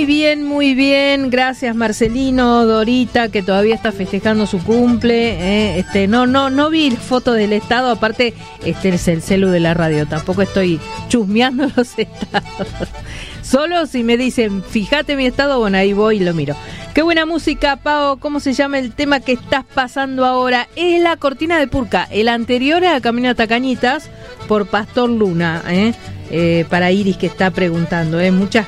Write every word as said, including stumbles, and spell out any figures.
Muy bien, muy bien. Gracias, Marcelino, Dorita, que todavía está festejando su cumple. Eh, este, no, no, no vi foto del estado. Aparte, este es el celu de la radio. Tampoco estoy chusmeando los estados. Solo si me dicen, fíjate mi estado, bueno, ahí voy y lo miro. Qué buena música, Pao. ¿Cómo se llama el tema que estás pasando ahora? Es La Cortina de Purca, el anterior a Camino a Tacañitas, por Pastor Luna, ¿eh? Eh, para Iris, que está preguntando, ¿eh? Muchas